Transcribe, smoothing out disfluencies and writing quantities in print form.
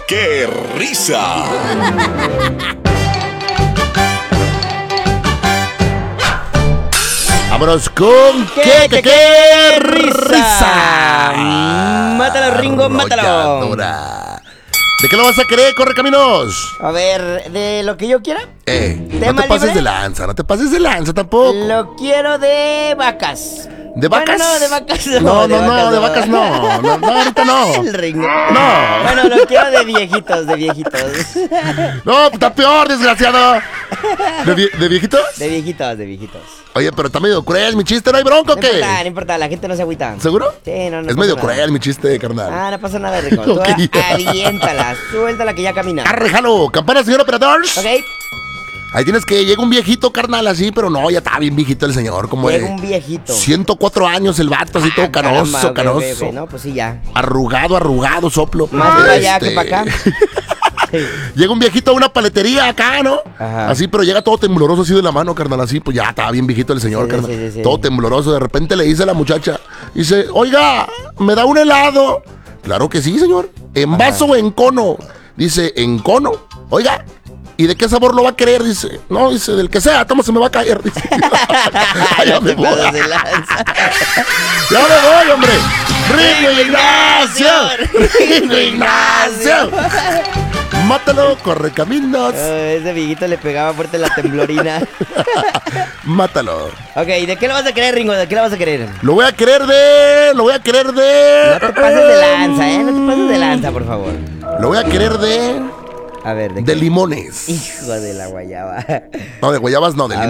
¡Qué risa! Vámonos con qué risa. Mátalo, Ringo, mátalo. Arrolladora. ¿De qué lo vas a querer? Corre caminos. A ver, ¿de lo que yo quiera? No ¿Tema te pases libre? de lanza, no te pases de lanza tampoco. Lo quiero de vacas. ¿De vacas? Bueno, no, de vacas No, de vacas no. No, ahorita no. El Ringo. No. Bueno, lo quiero de viejitos, de viejitos. No, está peor, desgraciado. ¿De viejitos? De viejitos, de viejitos. Oye, pero está medio cruel mi chiste, ¿no hay bronca o No qué? importa, no importa, la gente no se agüita. ¿Seguro? Sí, no Es pasa medio nada. cruel mi chiste, carnal. Ah, no pasa nada, Rico. Tú Ok. aviéntala, suéltala que ya camina. Arrejalo, campana, señor operador. Ok. Ahí tienes que llega un viejito, carnal, así, pero no, ya está bien viejito el señor, como Llega de un viejito. 104 años el vato, así todo canoso, Caramba, canoso. bebé, no, pues sí, ya. Arrugado, soplo. Más para allá que para acá. Llega un viejito a una paletería acá, ¿no? Ajá. Así, pero llega todo tembloroso así de la mano, carnal, así, pues ya estaba bien viejito el señor, Sí, carnal. sí. Todo tembloroso, de repente le dice a la muchacha, dice, oiga, ¿me da un helado? Claro que sí, señor. ¿En vaso o en cono? Dice, en cono. Oiga, ¿y de qué sabor lo va a querer? Dice, no, dice, del que sea, toma, se me va a caer. Dice, ya me voy. Pasas de lanza. Ya me voy, hombre. Ringo Ignacio. Ringo Ignacio. Mátalo, corre caminos. Ese viejito le pegaba fuerte la temblorina. Mátalo. Ok, ¿de qué lo vas a querer, Ringo? ¿De qué lo vas a querer? Lo voy a querer de. No te pases de lanza, ¿eh? No te pases de lanza, por favor. Lo voy a querer de. A ver, ¿de De qué? limones. Hijo de la guayaba. No, de guayabas no, de A ver,